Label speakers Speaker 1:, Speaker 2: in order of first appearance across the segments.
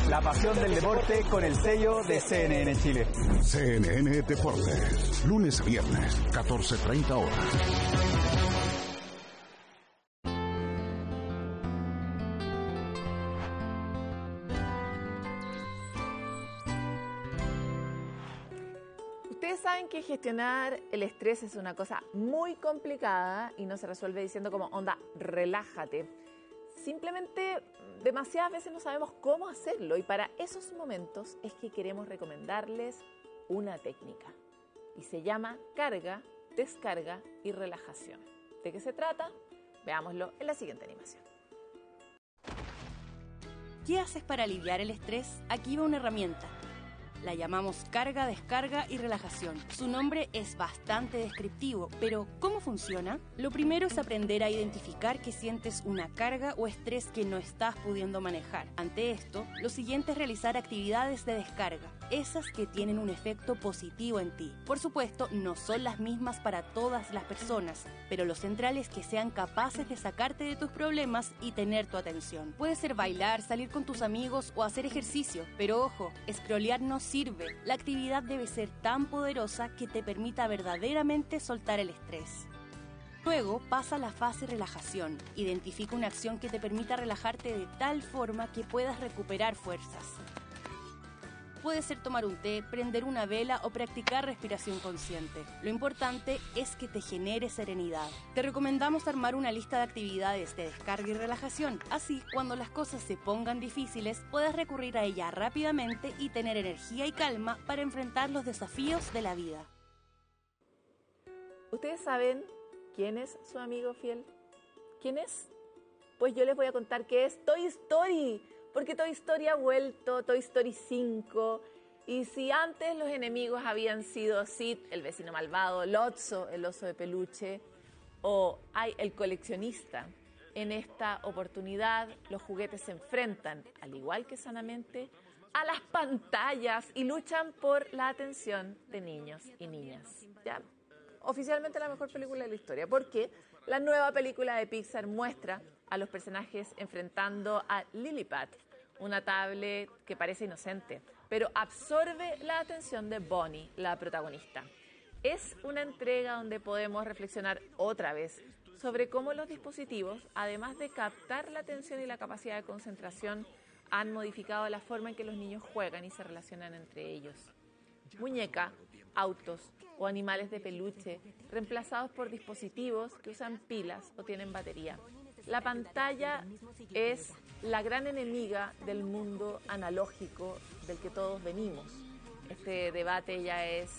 Speaker 1: La pasión del deporte con el sello de CNN Chile.
Speaker 2: CNN Deportes, lunes a viernes, 14:30 horas.
Speaker 3: Ustedes saben que gestionar el estrés es una cosa muy complicada y no se resuelve diciendo como, onda, relájate. Simplemente demasiadas veces no sabemos cómo hacerlo y para esos momentos es que queremos recomendarles una técnica. Y se llama carga, descarga y relajación. ¿De qué se trata? Veámoslo en la siguiente animación.
Speaker 4: ¿Qué haces para aliviar el estrés? Aquí va una herramienta. La llamamos carga, descarga y relajación. Su nombre es bastante descriptivo, pero ¿cómo funciona? Lo primero es aprender a identificar que sientes una carga o estrés que no estás pudiendo manejar. Ante esto, lo siguiente es realizar actividades de descarga, esas que tienen un efecto positivo en ti. Por supuesto, no son las mismas para todas las personas, pero lo central es que sean capaces de sacarte de tus problemas y tener tu atención. Puede ser bailar, salir con tus amigos o hacer ejercicio, pero ojo, scrollear no sirve. La actividad debe ser tan poderosa que te permita verdaderamente soltar el estrés. Luego pasa a la fase relajación. Identifica una acción que te permita relajarte de tal forma que puedas recuperar fuerzas. Puede ser tomar un té, prender una vela o practicar respiración consciente. Lo importante es que te genere serenidad. Te recomendamos armar una lista de actividades de descarga y relajación. Así, cuando las cosas se pongan difíciles, puedes recurrir a ella rápidamente y tener energía y calma para enfrentar los desafíos de la vida.
Speaker 3: ¿Ustedes saben quién es su amigo fiel? ¿Quién es? Pues yo les voy a contar qué es Toy Story. Porque Toy Story ha vuelto, Toy Story 5, y si antes los enemigos habían sido Sid, el vecino malvado, Lotso, el oso de peluche, o el coleccionista, en esta oportunidad los juguetes se enfrentan, al igual que sanamente, a las pantallas y luchan por la atención de niños y niñas. ¿Ya? Oficialmente la mejor película de la historia, porque la nueva película de Pixar muestra a los personajes enfrentando a Lilliput, una tablet que parece inocente, pero absorbe la atención de Bonnie, la protagonista. Es una entrega donde podemos reflexionar otra vez sobre cómo los dispositivos, además de captar la atención y la capacidad de concentración, han modificado la forma en que los niños juegan y se relacionan entre ellos. Muñeca, autos o animales de peluche reemplazados por dispositivos que usan pilas o tienen batería. La pantalla es la gran enemiga del mundo analógico del que todos venimos. Este debate ya es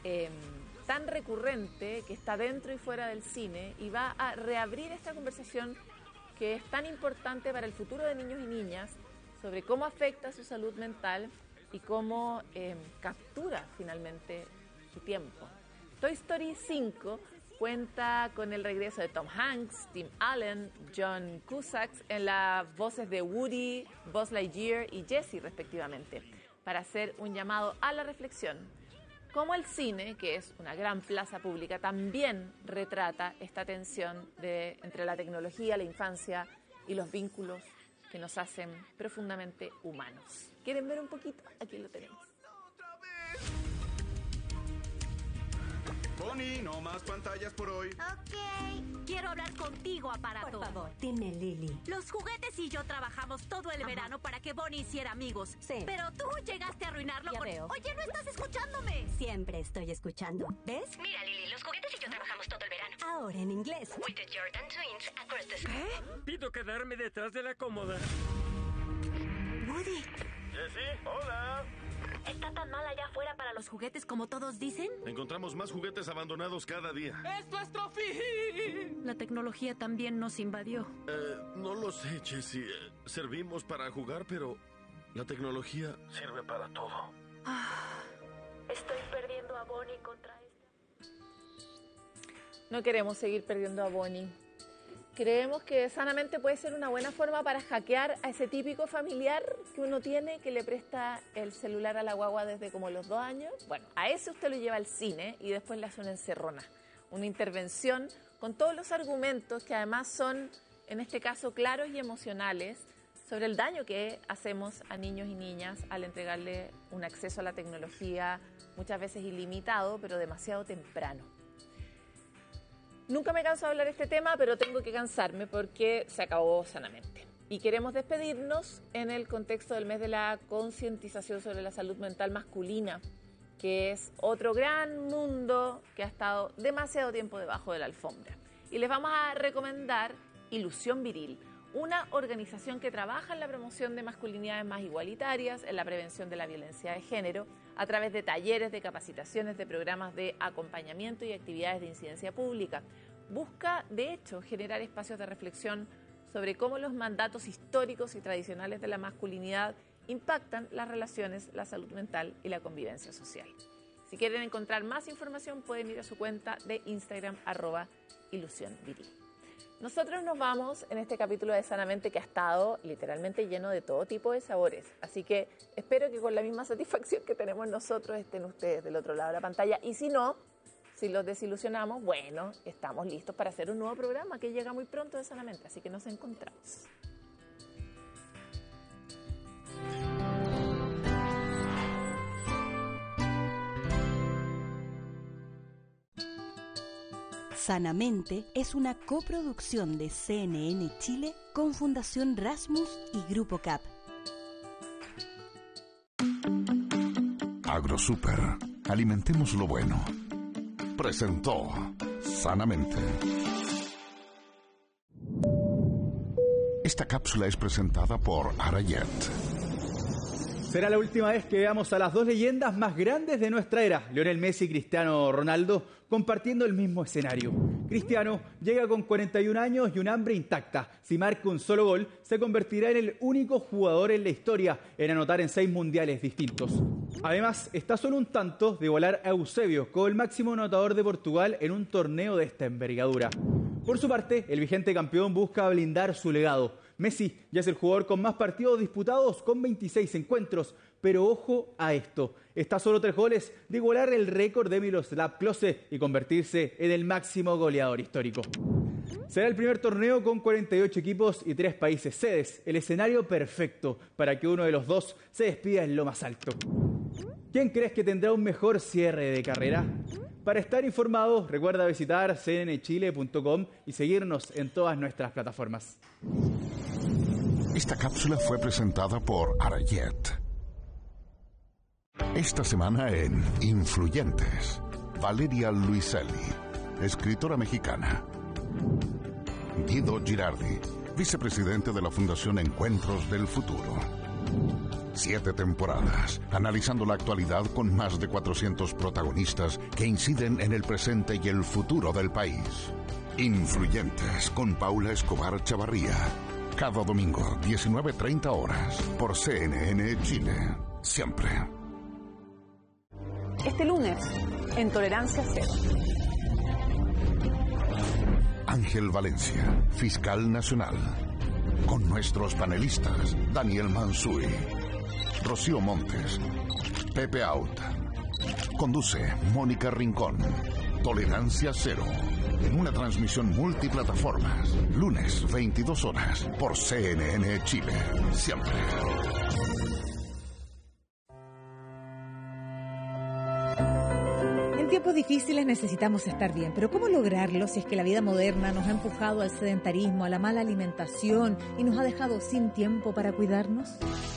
Speaker 3: tan recurrente que está dentro y fuera del cine y va a reabrir esta conversación que es tan importante para el futuro de niños y niñas sobre cómo afecta su salud mental y cómo captura finalmente su tiempo. Toy Story 5 cuenta con el regreso de Tom Hanks, Tim Allen, John Cusack en las voces de Woody, Buzz Lightyear y Jessie respectivamente, para hacer un llamado a la reflexión. Como el cine, que es una gran plaza pública, también retrata esta tensión entre la tecnología, la infancia y los vínculos que nos hacen profundamente humanos. ¿Quieren ver un poquito? Aquí lo tenemos.
Speaker 5: Bonnie, no más pantallas por hoy.
Speaker 6: Ok. Quiero hablar contigo, aparato.
Speaker 7: Por favor, dime, Lily.
Speaker 6: Los juguetes y yo trabajamos todo el verano para que Bonnie hiciera amigos.
Speaker 7: Sí.
Speaker 6: Pero tú llegaste a arruinarlo
Speaker 7: Ya
Speaker 6: con...
Speaker 7: veo.
Speaker 6: Oye, no estás escuchándome.
Speaker 7: Siempre estoy escuchando. ¿Ves?
Speaker 6: Mira, Lily, los juguetes y yo trabajamos todo el verano.
Speaker 7: Ahora en inglés.
Speaker 6: With the Jordan Twins across the sky.
Speaker 8: Pido quedarme detrás de la cómoda.
Speaker 7: Woody.
Speaker 5: Jessie, hola.
Speaker 6: ¿Está tan mal allá afuera para los juguetes como todos dicen?
Speaker 5: Encontramos más juguetes abandonados cada día.
Speaker 8: ¡Es nuestro fin!
Speaker 6: La tecnología también nos invadió.
Speaker 5: No lo sé, Jessie. Servimos para jugar, pero la tecnología sirve para todo.
Speaker 6: Estoy perdiendo a Bonnie contra esta.
Speaker 3: No queremos seguir perdiendo a Bonnie. Creemos que sanamente puede ser una buena forma para hackear a ese típico familiar que uno tiene que le presta el celular a la guagua desde como los 2 años. Bueno, a ese usted lo lleva al cine y después le hace una encerrona, una intervención con todos los argumentos que además son, en este caso, claros y emocionales sobre el daño que hacemos a niños y niñas al entregarle un acceso a la tecnología muchas veces ilimitado, pero demasiado temprano. Nunca me canso de hablar de este tema, pero tengo que cansarme porque se acabó Sanamente. Y queremos despedirnos en el contexto del mes de la concientización sobre la salud mental masculina, que es otro gran mundo que ha estado demasiado tiempo debajo de la alfombra. Y les vamos a recomendar Ilusión Viril, una organización que trabaja en la promoción de masculinidades más igualitarias, en la prevención de la violencia de género, a través de talleres, de capacitaciones, de programas de acompañamiento y actividades de incidencia pública. Busca, de hecho, generar espacios de reflexión sobre cómo los mandatos históricos y tradicionales de la masculinidad impactan las relaciones, la salud mental y la convivencia social. Si quieren encontrar más información, pueden ir a su cuenta de Instagram, @ilusionviril. Nosotros nos vamos en este capítulo de Sanamente que ha estado literalmente lleno de todo tipo de sabores. Así que espero que con la misma satisfacción que tenemos nosotros estén ustedes del otro lado de la pantalla. Y si no, si los desilusionamos, bueno, estamos listos para hacer un nuevo programa que llega muy pronto de Sanamente. Así que nos encontramos.
Speaker 9: Sanamente es una coproducción de CNN Chile con Fundación Rasmus y Grupo CAP.
Speaker 2: AgroSuper, alimentemos lo bueno. Presentó Sanamente. Esta cápsula es presentada por Arayet.
Speaker 1: Será la última vez que veamos a las dos leyendas más grandes de nuestra era, Lionel Messi y Cristiano Ronaldo, compartiendo el mismo escenario. Cristiano llega con 41 años y un hambre intacta. Si marca un solo gol, se convertirá en el único jugador en la historia en anotar en 6 mundiales distintos. Además, está solo un tanto de igualar a Eusebio como el máximo anotador de Portugal en un torneo de esta envergadura. Por su parte, el vigente campeón busca blindar su legado. Messi ya es el jugador con más partidos disputados con 26 encuentros, pero ojo a esto, está solo 3 goles de igualar el récord de Miroslav Klose y convertirse en el máximo goleador histórico. Será el primer torneo con 48 equipos y 3 países sedes, el escenario perfecto para que uno de los dos se despida en lo más alto. ¿Quién crees que tendrá un mejor cierre de carrera? Para estar informado, recuerda visitar cnnchile.com y seguirnos en todas nuestras plataformas.
Speaker 2: Esta cápsula fue presentada por Arayet. Esta semana en Influyentes, Valeria Luiselli, escritora mexicana. Guido Girardi, vicepresidente de la Fundación Encuentros del Futuro. 7 temporadas, analizando la actualidad con más de 400 protagonistas que inciden en el presente y el futuro del país. Influyentes con Paula Escobar Chavarría. Cada domingo, 19:30 horas, por CNN Chile. Siempre.
Speaker 3: Este lunes, en Tolerancia Cero.
Speaker 2: Ángel Valencia, fiscal nacional. Con nuestros panelistas, Daniel Mansuy, Rocío Montes, Pepe Out. Conduce Mónica Rincón. Tolerancia Cero. En una transmisión multiplataformas. Lunes, 22 horas, por CNN Chile. Siempre.
Speaker 10: En tiempos difíciles necesitamos estar bien, pero ¿cómo lograrlo si es que la vida moderna nos ha empujado al sedentarismo, a la mala alimentación y nos ha dejado sin tiempo para cuidarnos?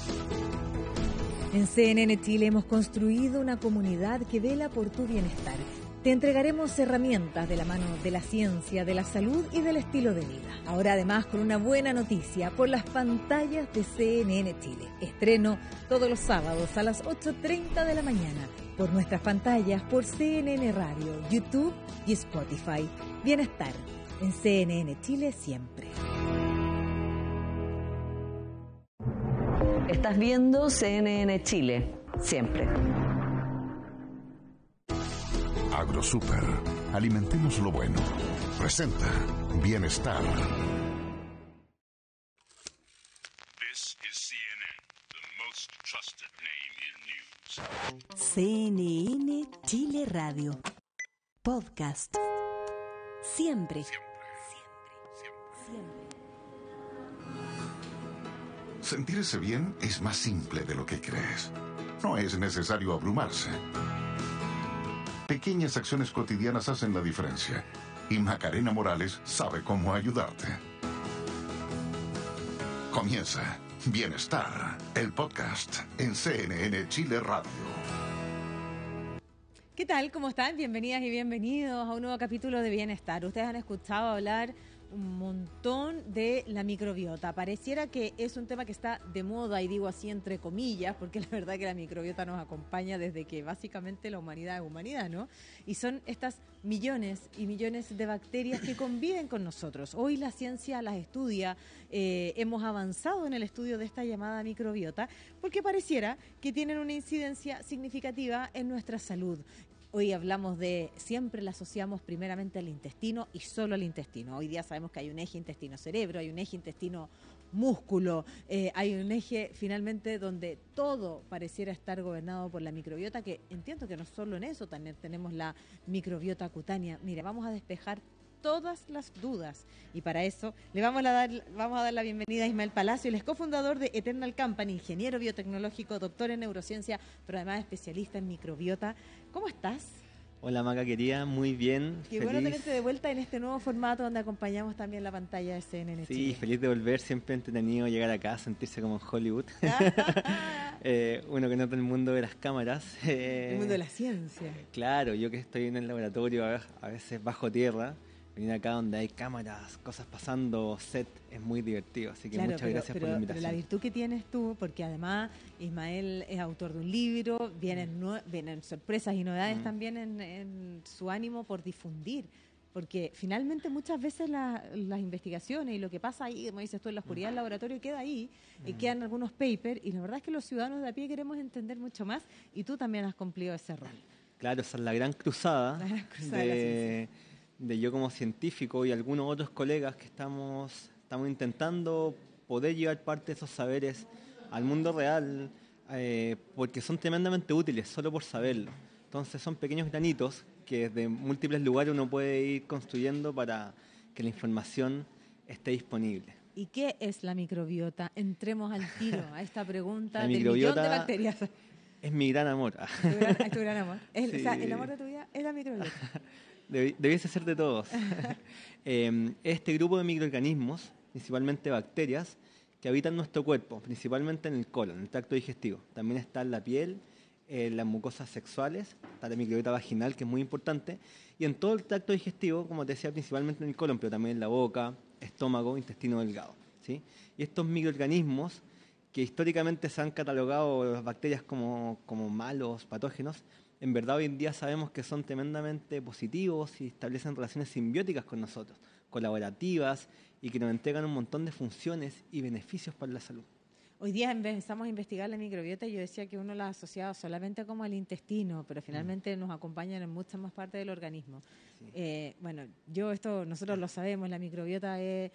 Speaker 10: En CNN Chile hemos construido una comunidad que vela por tu bienestar. Te entregaremos herramientas de la mano de la ciencia, de la salud y del estilo de vida. Ahora además con una buena noticia por las pantallas de CNN Chile. Estreno todos los sábados a las 8:30 de la mañana por nuestras pantallas, por CNN Radio, YouTube y Spotify. Bienestar en CNN Chile siempre.
Speaker 11: Estás viendo CNN Chile siempre.
Speaker 2: AgroSuper, alimentemos lo bueno. Presenta Bienestar.
Speaker 12: This is CNN, the most trusted name in news.
Speaker 9: CNN Chile Radio. Podcast. Siempre.
Speaker 2: Sentirse bien es más simple de lo que crees. No es necesario abrumarse. Pequeñas acciones cotidianas hacen la diferencia. Y Macarena Morales sabe cómo ayudarte. Comienza Bienestar, el podcast en CNN Chile Radio.
Speaker 10: ¿Qué tal? ¿Cómo están? Bienvenidas y bienvenidos a un nuevo capítulo de Bienestar. Ustedes han escuchado hablar un montón de la microbiota. Pareciera que es un tema que está de moda, y digo así entre comillas, porque la verdad que la microbiota nos acompaña desde que básicamente la humanidad es humanidad, ¿no? Y son estas millones y millones de bacterias que conviven con nosotros. Hoy la ciencia las estudia, hemos avanzado en el estudio de esta llamada microbiota, porque pareciera que tienen una incidencia significativa en nuestra salud. Hoy hablamos siempre la asociamos primeramente al intestino y solo al intestino. Hoy día sabemos que hay un eje intestino-cerebro, hay un eje intestino-músculo, hay un eje finalmente donde todo pareciera estar gobernado por la microbiota, que entiendo que no solo en eso, también tenemos la microbiota cutánea. Mire, vamos a despejar todas las dudas, y para eso le vamos a dar la bienvenida a Ismael Palacio. Él es cofundador de Eternal Company, ingeniero biotecnológico, doctor en neurociencia, pero además especialista en microbiota. ¿Cómo estás?
Speaker 13: Hola Maca querida, muy bien.
Speaker 10: Qué feliz. Bueno tenerte de vuelta en este nuevo formato donde acompañamos también la pantalla de CNN
Speaker 13: Sí,
Speaker 10: Chile.
Speaker 13: Feliz de volver, siempre entretenido llegar acá, sentirse como en Hollywood. Uno que nota el mundo de las cámaras.
Speaker 10: El mundo de la ciencia.
Speaker 13: Claro, yo que estoy en el laboratorio a veces bajo tierra, venir acá donde hay cámaras, cosas pasando, set, es muy divertido. Así que
Speaker 10: claro,
Speaker 13: muchas gracias por la invitación.
Speaker 10: Pero la virtud que tienes tú, porque además Ismael es autor de un libro, vienen sorpresas y novedades también en su ánimo por difundir. Porque finalmente muchas veces las investigaciones y lo que pasa ahí, como dices tú, en la oscuridad del laboratorio queda ahí, quedan algunos papers, y la verdad es que los ciudadanos de a pie queremos entender mucho más, y tú también has cumplido ese rol.
Speaker 13: Claro, esa es la gran cruzada, de yo como científico y algunos otros colegas que estamos intentando poder llevar parte de esos saberes al mundo real, porque son tremendamente útiles solo por saberlo. Entonces son pequeños granitos que desde múltiples lugares uno puede ir construyendo para que la información esté disponible.
Speaker 10: ¿Y qué es la microbiota? Entremos al tiro a esta pregunta
Speaker 13: del millón de bacterias. Es mi gran amor.
Speaker 10: Es tu gran amor. Sí. O sea, el amor de tu vida es la microbiota.
Speaker 13: Debiese ser de todos. Este grupo de microorganismos, principalmente bacterias, que habitan nuestro cuerpo, principalmente en el colon, en el tracto digestivo. También está en la piel, en las mucosas sexuales, está la microbiota vaginal, que es muy importante, y en todo el tracto digestivo, como te decía, principalmente en el colon, pero también en la boca, estómago, intestino delgado, ¿sí? Y estos microorganismos, que históricamente se han catalogado las bacterias como malos, patógenos, en verdad hoy en día sabemos que son tremendamente positivos y establecen relaciones simbióticas con nosotros, colaborativas, y que nos entregan un montón de funciones y beneficios para la salud.
Speaker 10: Hoy día empezamos a investigar la microbiota, y yo decía que uno la asociaba solamente como al intestino, pero finalmente nos acompañan en muchas más partes del organismo. Sí. Nosotros lo sabemos, la microbiota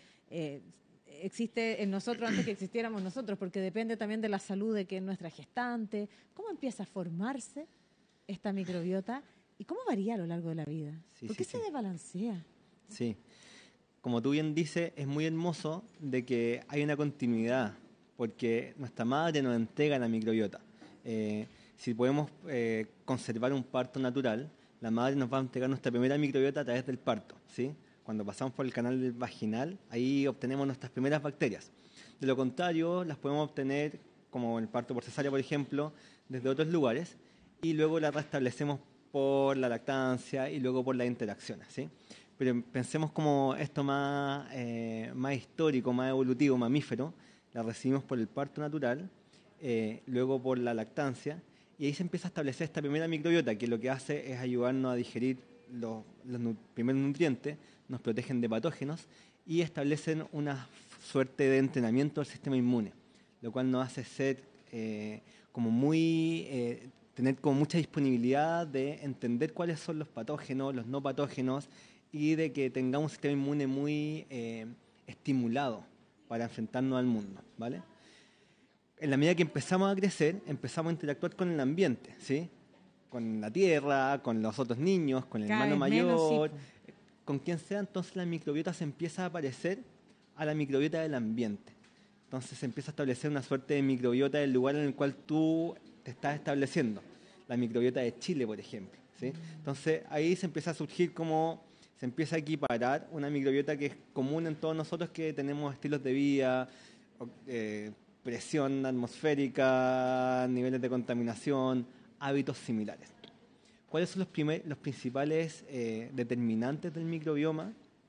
Speaker 10: existe en nosotros antes que existiéramos nosotros, porque depende también de la salud de que es nuestra gestante. ¿Cómo empieza a formarse esta microbiota y cómo varía a lo largo de la vida? ¿Por qué se desbalancea?
Speaker 13: Sí, como tú bien dices, es muy hermoso de que hay una continuidad, porque nuestra madre nos entrega la microbiota. Si podemos conservar un parto natural, la madre nos va a entregar nuestra primera microbiota a través del parto, ¿sí? Cuando pasamos por el canal vaginal, ahí obtenemos nuestras primeras bacterias. De lo contrario, las podemos obtener, como en el parto por cesárea, por ejemplo, desde otros lugares, y luego la restablecemos por la lactancia y luego por las interacciones, ¿sí? Pero pensemos como esto más histórico, más evolutivo, mamífero, la recibimos por el parto natural, luego por la lactancia, y ahí se empieza a establecer esta primera microbiota, que lo que hace es ayudarnos a digerir los primeros nutrientes, nos protegen de patógenos y establecen una suerte de entrenamiento del sistema inmune, lo cual nos hace ser tener como mucha disponibilidad de entender cuáles son los patógenos, los no patógenos, y de que tengamos un sistema inmune muy estimulado para enfrentarnos al mundo, ¿vale? En la medida que empezamos a crecer, empezamos a interactuar con el ambiente, ¿sí? Con la tierra, con los otros niños, con el hermano mayor, con quien sea. Entonces la microbiota se empieza a parecer a la microbiota del ambiente. Entonces se empieza a establecer una suerte de microbiota del lugar en el cual tú te estás estableciendo. La microbiota de Chile, por ejemplo, ¿sí? Entonces ahí se empieza a surgir se empieza a equiparar una microbiota que es común en todos nosotros, que tenemos estilos de vida, presión atmosférica, niveles de contaminación, hábitos similares. ¿Cuáles son los principales determinantes del microbioma?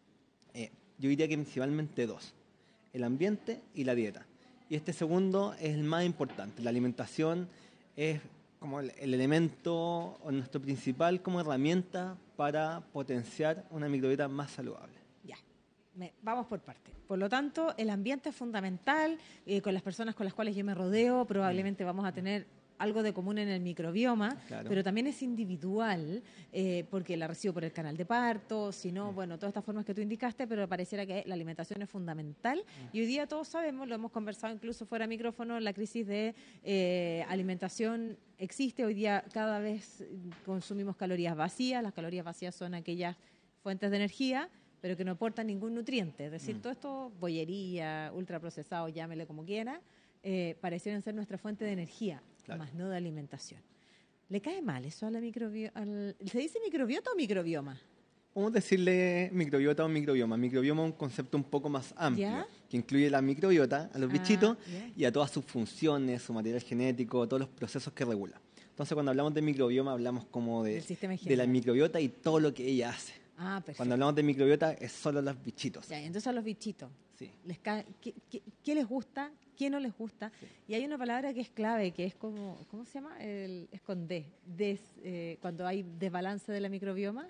Speaker 13: Yo diría que principalmente dos: el ambiente y la dieta. Y este segundo es el más importante. La alimentación es como el elemento o nuestro principal como herramienta para potenciar una microbiota más saludable.
Speaker 10: Ya, vamos por parte. Por lo tanto, el ambiente es fundamental. Con las personas con las cuales yo me rodeo, probablemente vamos a tener algo de común en el microbioma, claro, pero también es individual, porque la recibo por el canal de parto, si no, bueno, todas estas formas que tú indicaste, pero pareciera que la alimentación es fundamental. Y hoy día todos sabemos, lo hemos conversado incluso fuera de micrófono, la crisis de alimentación existe. Hoy día cada vez consumimos calorías vacías. Las calorías vacías son aquellas fuentes de energía, pero que no aportan ningún nutriente. Es decir, todo esto, bollería, ultraprocesado, llámele como quiera, parecieran ser nuestra fuente de energía, claro, más no de alimentación. ¿Le cae mal eso a la microbiota? ¿Se dice microbiota o microbioma?
Speaker 13: Podemos decirle microbiota o microbioma. Microbioma es un concepto un poco más amplio, ¿ya?, que incluye la microbiota, a los bichitos, ¿ya?, y a todas sus funciones, su material genético, todos los procesos que regula. Entonces, cuando hablamos de microbioma, hablamos como de la microbiota y todo lo que ella hace.
Speaker 10: Ah, perfecto.
Speaker 13: Cuando hablamos de microbiota, es solo los bichitos.
Speaker 10: Ya, entonces a los bichitos,
Speaker 13: sí,
Speaker 10: ¿qué les gusta? ¿Qué no les gusta? Sí. Y hay una palabra que es clave, que es como, ¿cómo se llama? Es con D. Cuando hay desbalance de la microbioma.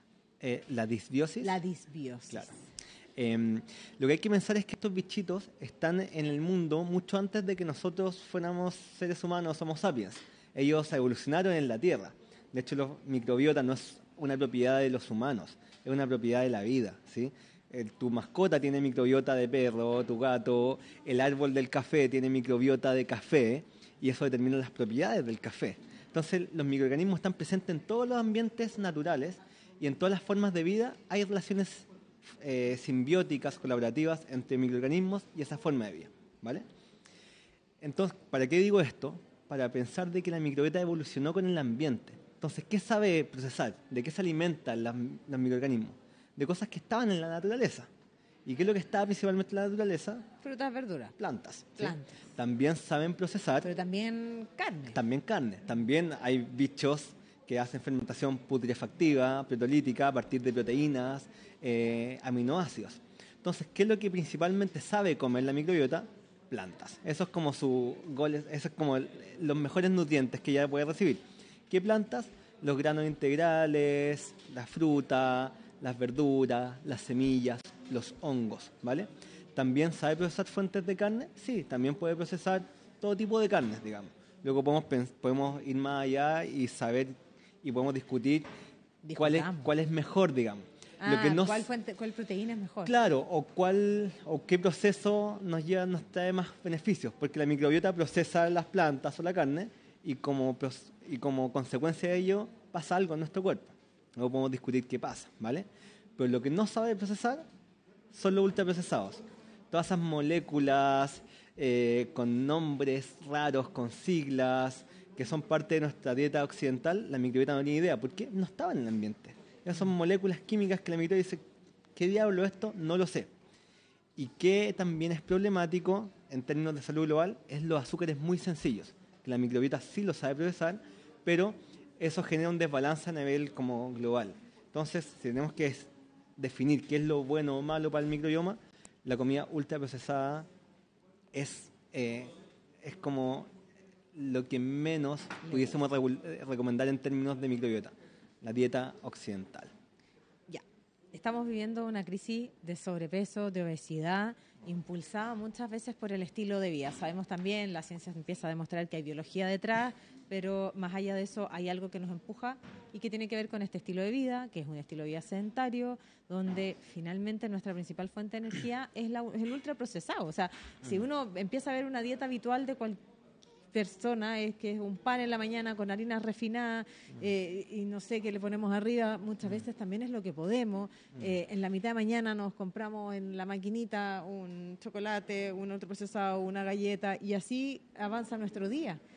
Speaker 13: ¿La disbiosis?
Speaker 10: La disbiosis.
Speaker 13: Claro. Lo que hay que pensar es que estos bichitos están en el mundo mucho antes de que nosotros fuéramos seres humanos, Homo sapiens. Ellos evolucionaron en la Tierra. De hecho, los microbiota no es una propiedad de los humanos, es una propiedad de la vida, ¿sí? Tu mascota tiene microbiota de perro, tu gato, el árbol del café tiene microbiota de café, y eso determina las propiedades del café. Entonces, los microorganismos están presentes en todos los ambientes naturales y en todas las formas de vida hay relaciones simbióticas, colaborativas entre microorganismos y esa forma de vida, ¿vale? Entonces, ¿para qué digo esto? Para pensar de que la microbiota evolucionó con el ambiente. Entonces, ¿qué sabe procesar? ¿De qué se alimentan los microorganismos? De cosas que estaban en la naturaleza. ¿Y qué es lo que estaba principalmente en la naturaleza?
Speaker 10: Frutas, verduras.
Speaker 13: Plantas. ¿sí?
Speaker 10: Plantas.
Speaker 13: También saben procesar.
Speaker 10: Pero también carne.
Speaker 13: También carne. También hay bichos que hacen fermentación putrefactiva, proteolítica, a partir de proteínas, aminoácidos. Entonces, ¿qué es lo que principalmente sabe comer la microbiota? Plantas. Eso es como eso es como los mejores nutrientes que ella puede recibir. ¿Qué plantas? Los granos integrales, la fruta, las verduras, las semillas, los hongos, ¿vale? ¿También sabe procesar fuentes de carne? Sí, también puede procesar todo tipo de carnes, digamos. Luego podemos ir más allá y saber y podemos discutir cuál es mejor, digamos.
Speaker 10: ¿Cuál proteína es mejor?
Speaker 13: Claro, o qué proceso nos trae más beneficios, porque la microbiota procesa las plantas o la carne y como consecuencia de ello pasa algo en nuestro cuerpo. Luego podemos discutir qué pasa, ¿vale? Pero lo que no sabe procesar son los ultraprocesados. Todas esas moléculas con nombres raros, con siglas, que son parte de nuestra dieta occidental, la microbiota no tiene idea, porque no estaban en el ambiente. Esas son moléculas químicas que la microbiota dice, ¿qué diablo es esto? No lo sé. Y que también es problemático en términos de salud global, es los azúcares muy sencillos, que la microbiota sí lo sabe procesar, pero eso genera un desbalance a nivel como global. Entonces, si tenemos que definir qué es lo bueno o malo para el microbioma, la comida ultraprocesada es como lo que menos pudiésemos recomendar en términos de microbiota, la dieta occidental.
Speaker 10: Ya, estamos viviendo una crisis de sobrepeso, de obesidad, impulsada muchas veces por el estilo de vida. Sabemos también, la ciencia empieza a demostrar que hay biología detrás, pero más allá de eso hay algo que nos empuja y que tiene que ver con este estilo de vida, que es un estilo de vida sedentario, donde finalmente nuestra principal fuente de energía es el ultraprocesado. O sea, si uno empieza a ver una dieta habitual de
Speaker 14: persona es que es un pan en la mañana con harinas refinadas y no sé qué le ponemos arriba, muchas veces también es lo que podemos. En la mitad de mañana nos compramos en la maquinita un chocolate, un ultraprocesado, una galleta y así avanza nuestro día.